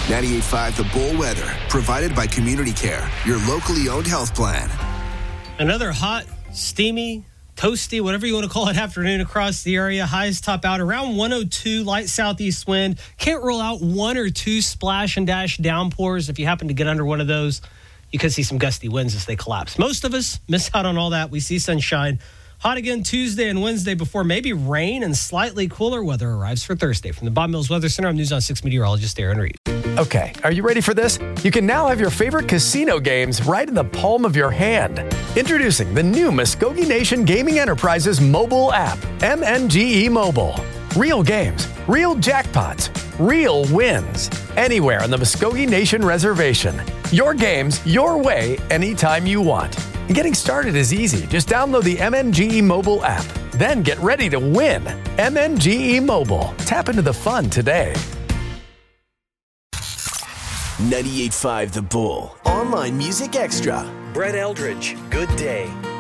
98.5 The Bull weather, provided by Community Care, your locally owned health plan. Another hot, steamy, toasty, whatever you want to call it, afternoon across the area. Highs top out around 102, light southeast wind. Can't rule out one or two splash and dash downpours. If you happen to get under one of those, you could see some gusty winds as they collapse. Most of us miss out on all that. We see sunshine. Hot again Tuesday and Wednesday before maybe rain and slightly cooler weather arrives for Thursday. From the Bob Mills Weather Center, I'm News on 6 meteorologist Aaron Reed. Okay, are you ready for this? You can now have your favorite casino games right in the palm of your hand. Introducing the new Muskogee Nation Gaming Enterprises mobile app, MNGE Mobile. Real games, real jackpots, real wins. Anywhere on the Muskogee Nation Reservation. Your games, your way, anytime you want. And getting started is easy. Just download the MNGE Mobile app. Then get ready to win. MNGE Mobile. Tap into the fun today. 98.5 The Bull. Online Music Extra. Brett Eldridge, Good Day.